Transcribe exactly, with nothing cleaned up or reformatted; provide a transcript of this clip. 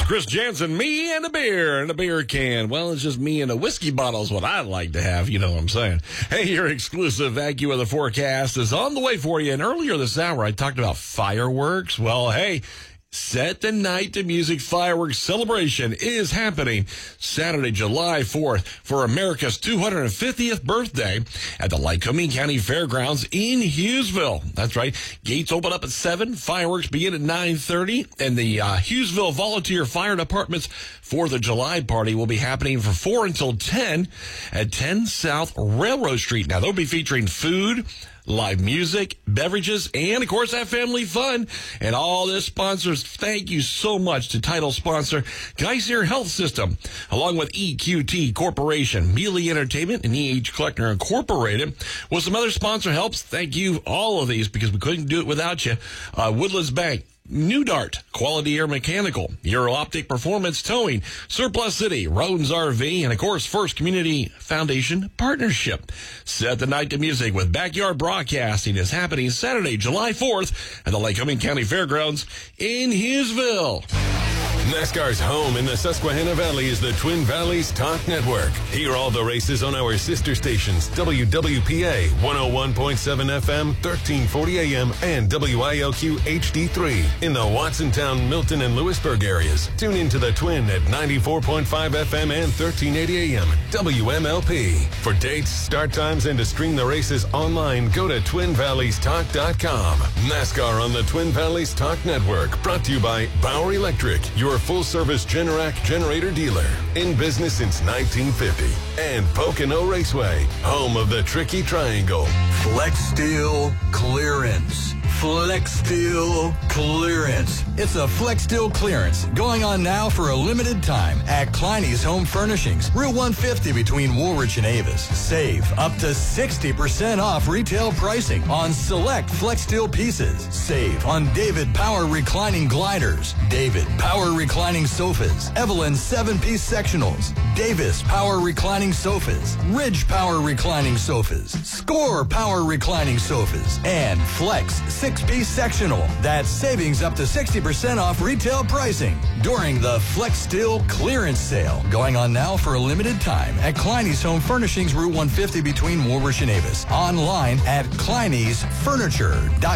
Chris Jansen, me and a beer and a beer can. Well, it's just me and a whiskey bottle is what I like to have. You know what I'm saying? Hey, your exclusive AccuWeather forecast is on the way for you. And earlier this hour, I talked about fireworks. Well, hey, Set the Night to Music fireworks celebration is happening Saturday, July fourth for America's two hundred fiftieth birthday at the Lycoming County Fairgrounds in Hughesville. That's right. Gates open up at seven. Fireworks begin at nine thirty. And the uh, Hughesville Volunteer Fire Department's fourth of July party will be happening from four until ten at ten South Railroad Street. Now, they'll be featuring food, live music, beverages, and, of course, that family fun. And all this sponsors, thank you so much to title sponsor Geisier Health System, along with E Q T Corporation, Mealy Entertainment, and E H Kleckner Incorporated. With some other sponsor helps, thank you, all of these, because we couldn't do it without you. Uh, Woodlands Bank, New Dart, Quality Air Mechanical, Euro Optic Performance Towing, Surplus City, Roans R V, and, of course, First Community Foundation Partnership. Set the Night to Music with Backyard Broadcasting is happening Saturday, July fourth at the Lycoming County Fairgrounds in Hughesville. NASCAR's home in the Susquehanna Valley is the Twin Valleys Talk Network. Hear all the races on our sister stations, W W P A one oh one point seven F M, thirteen forty A M, and W I L Q H D three in the Watsontown, Milton, and Lewisburg areas. Tune into the Twin at ninety-four point five F M and thirteen eighty A M, W M L P. For dates, start times, and to stream the races online, go to twin valleys talk dot com. NASCAR on the Twin Valleys Talk Network, brought to you by Bauer Electric, your full-service Generac generator dealer. In business since nineteen fifty. And Pocono Raceway, home of the Tricky Triangle. Flex Steel Clearance. Flex Steel Clearance. It's a Flex Steel Clearance going on now for a limited time at Kleiny's Home Furnishings, Route one fifty between Woolwich and Avis. Save up to sixty percent off retail pricing on select Flex Steel pieces. Save on David Power Reclining Gliders, David Power Reclining Sofas, Evelyn seven-piece sectionals, Davis Power Reclining Sofas, Ridge Power Reclining Sofas, Score Power Reclining Sofas, and Flex six-piece sectional. That's savings up to sixty percent off retail pricing during the Flex Steel Clearance Sale, going on now for a limited time at Kleiny's Home Furnishings, Route one fifty between Woolwich and Avis. Online at Kleiny's Furniture dot com.